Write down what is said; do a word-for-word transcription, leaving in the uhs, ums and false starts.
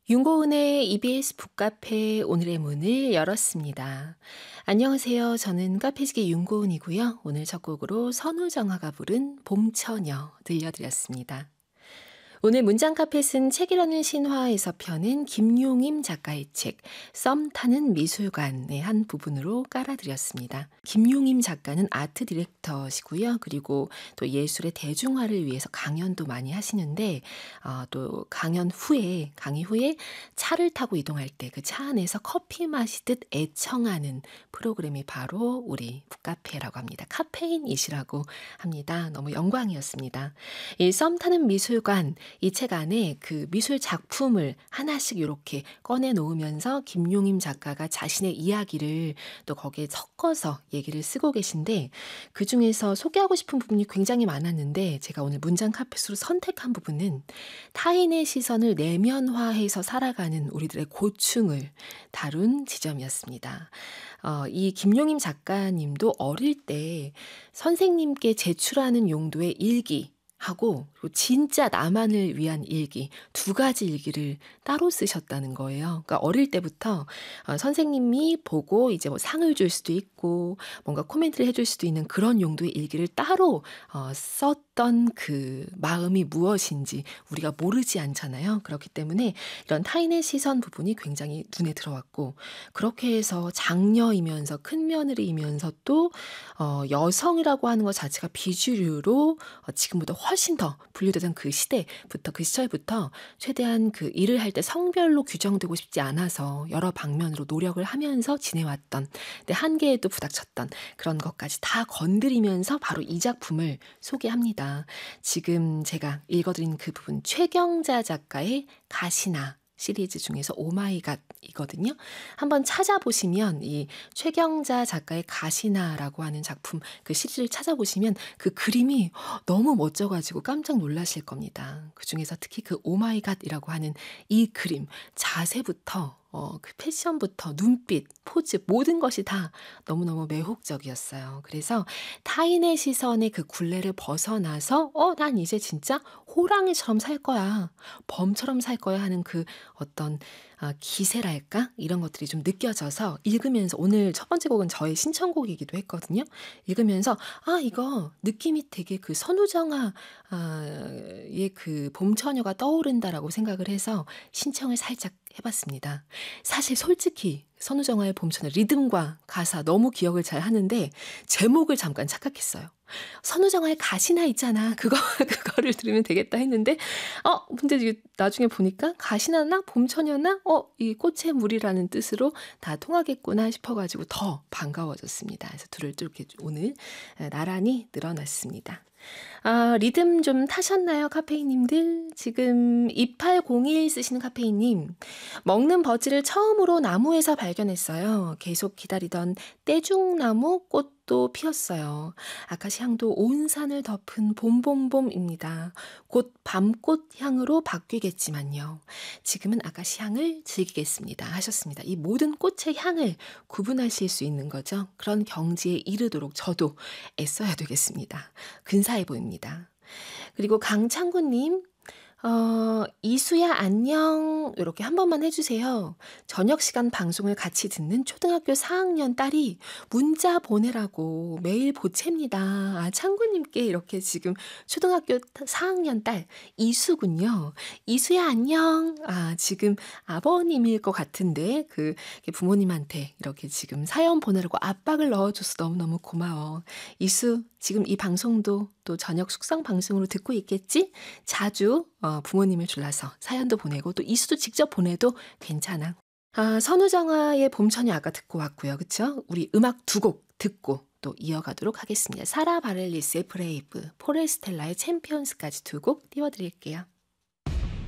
윤고은의 이비에스 북카페 오늘의 문을 열었습니다. 안녕하세요. 저는 카페지기 윤고은이고요. 오늘 첫 곡으로 선우정아가 부른 봄처녀 들려드렸습니다. 오늘 문장 카페 쓴 책 읽는 신화에서 펴낸 김용임 작가의 책 썸 타는 미술관의 한 부분으로 깔아드렸습니다. 김용임 작가는 아트 디렉터시고요. 그리고 또 예술의 대중화를 위해서 강연도 많이 하시는데 어, 또 강연 후에 강의 후에 차를 타고 이동할 때 그 차 안에서 커피 마시듯 애청하는 프로그램이 바로 우리 북카페라고 합니다. 카페인이시라고 합니다. 너무 영광이었습니다. 이 썸 타는 미술관 이 책 안에 그 미술 작품을 하나씩 이렇게 꺼내 놓으면서 김용임 작가가 자신의 이야기를 또 거기에 섞어서 얘기를 쓰고 계신데 그중에서 소개하고 싶은 부분이 굉장히 많았는데 제가 오늘 문장 카페스로 선택한 부분은 타인의 시선을 내면화해서 살아가는 우리들의 고충을 다룬 지점이었습니다. 어, 이 김용임 작가님도 어릴 때 선생님께 제출하는 용도의 일기 하고 그리고 진짜 나만을 위한 일기 두 가지 일기를 따로 쓰셨다는 거예요. 그러니까 어릴 때부터 어, 선생님이 보고 이제 뭐 상을 줄 수도 있고 뭔가 코멘트를 해줄 수도 있는 그런 용도의 일기를 따로 어, 썼던 그 마음이 무엇인지 우리가 모르지 않잖아요. 그렇기 때문에 이런 타인의 시선 부분이 굉장히 눈에 들어왔고 그렇게 해서 장녀이면서 큰 며느리이면서 또 어, 여성이라고 하는 것 자체가 비주류로 어, 지금보다 훨씬 더 분류되던 그 시대부터 그 시절부터 최대한 그 일을 할 때 성별로 규정되고 싶지 않아서 여러 방면으로 노력을 하면서 지내왔던 근데 한계에도 부닥쳤던 그런 것까지 다 건드리면서 바로 이 작품을 소개합니다. 지금 제가 읽어드린 그 부분 최경자 작가의 가시나 시리즈 중에서 오마이갓이거든요. 한번 찾아보시면 이 최경자 작가의 가시나라고 하는 작품 그 시리즈를 찾아보시면 그 그림이 너무 멋져가지고 깜짝 놀라실 겁니다. 그중에서 특히 그 오마이갓이라고 하는 이 그림 자세부터 어, 그 패션부터 눈빛, 포즈 모든 것이 다 너무너무 매혹적이었어요. 그래서 타인의 시선의 그 굴레를 벗어나서 어, 난 이제 진짜 호랑이처럼 살 거야. 범처럼 살 거야 하는 그 어떤 아, 기세랄까? 이런 것들이 좀 느껴져서 읽으면서 오늘 첫 번째 곡은 저의 신청곡이기도 했거든요. 읽으면서 아 이거 느낌이 되게 그 선우정아의 그 봄처녀가 떠오른다라고 생각을 해서 신청을 살짝 해봤습니다. 사실 솔직히 선우정아의 봄처녀 리듬과 가사 너무 기억을 잘 하는데 제목을 잠깐 착각했어요. 선우정아의 가시나 있잖아. 그거, 그거를 들으면 되겠다 했는데, 어, 근데 나중에 보니까 가시나나 봄처녀나, 어, 이 꽃의 물이라는 뜻으로 다 통하겠구나 싶어가지고 더 반가워졌습니다. 그래서 둘을 또 이렇게 오늘 나란히 늘어났습니다. 아, 리듬 좀 타셨나요, 카페인님들? 지금 이팔공일 쓰시는 카페인님, 먹는 버지를 처음으로 나무에서 발견했어요. 계속 기다리던 떼죽나무 꽃도 피었어요. 아카시 향도 온 산을 덮은 봄봄봄입니다. 곧 밤꽃 향으로 바뀌겠지만요. 지금은 아카시 향을 즐기겠습니다. 하셨습니다. 이 모든 꽃의 향을 구분하실 수 있는 거죠. 그런 경지에 이르도록 저도 애써야 되겠습니다. 근사해 보입니다. 그리고 강창구님, 어, 이수야 안녕 이렇게 한 번만 해주세요. 저녁 시간 방송을 같이 듣는 초등학교 사 학년 딸이 문자 보내라고 매일 보챕니다. 아, 창구님께 이렇게 지금 초등학교 사 학년 딸 이수군요. 이수야 안녕. 아, 지금 아버님일 것 같은데 그 부모님한테 이렇게 지금 사연 보내라고 압박을 넣어줘서 너무너무 고마워. 이수 지금 이 방송도 또 저녁 숙성 방송으로 듣고 있겠지? 자주 어, 부모님을 졸라서 사연도 보내고 또 이수도 직접 보내도 괜찮아. 아, 선우정아의 봄처녀 아까 듣고 왔고요. 그쵸? 우리 음악 두 곡 듣고 또 이어가도록 하겠습니다. 사라 바렐리스의 브레이브, 포레스텔라의 챔피언스까지 두 곡 띄워드릴게요.